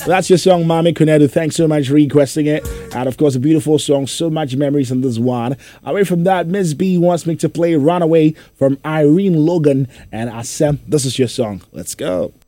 That's your song, Mami Kunedu. Thanks so much for requesting it. And of course, a beautiful song, so much memories in this one. Away from that, Miss B wants me to play Runaway from Irene Logan and Asem. This is your song. Let's go.